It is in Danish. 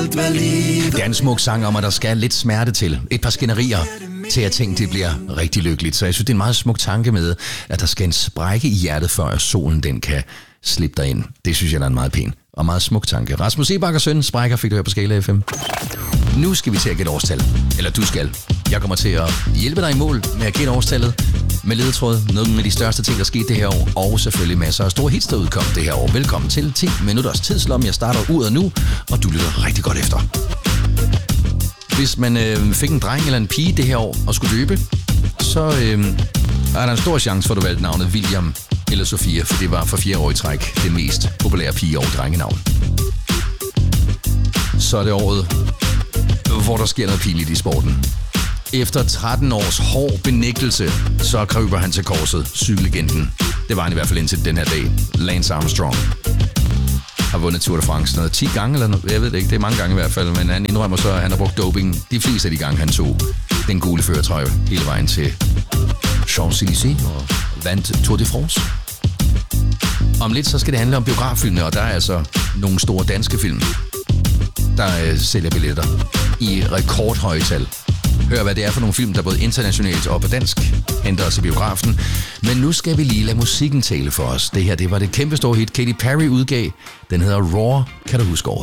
alt hvad livet. Det er en smuk sang om, at der skal lidt smerte til. Et par skænderier til at ting det bliver rigtig lykkeligt. Så jeg synes, det er en meget smuk tanke med, at der skal en sprække i hjertet, før solen den kan slippe dig ind. Det synes jeg er en meget pæn og meget smuk tanke. Rasmus Seebach og søn, sprækker fik du her på Skala FM. Nu skal vi til at gætte årstal. Eller du skal. Jeg kommer til at hjælpe dig i mål med at gætte årstallet. Med ledetråd, noget med de største ting, der skete det her år. Og selvfølgelig masser af store hits, der udkom det her år. Velkommen til 10 minutters tidslomme. Jeg starter ud af nu, og du lytter rigtig godt efter. Hvis man fik en dreng eller en pige det her år og skulle døbe, så er der en stor chance for, at du valgte navnet William eller Sofia, for det var for 4 år i træk det mest populære pige- og drengenavn. Så er det året, hvor der sker noget pinligt i sporten. Efter 13 års hård benægtelse, så kryber han til korset, cykellegenden. Det var han i hvert fald indtil den her dag. Lance Armstrong har vundet Tour de France noget 10 gange, eller noget, jeg ved det ikke, det er mange gange i hvert fald, men han indrømmer så, at han har brugt doping de fleste af de gange, han tog den gule førertrøje hele vejen til Champs-Élysées og vandt Tour de France. Om lidt så skal det handle om biograffilmene, og der er altså nogle store danske film, der sælger billetter i rekordhøje tal. Hør, hvad det er for nogle film, der både internationalt og på dansk henter os i biografen. Men nu skal vi lige lade musikken tale for os. Det her, det var det kæmpe store hit, Katy Perry udgav. Den hedder Raw. Kan du huske året?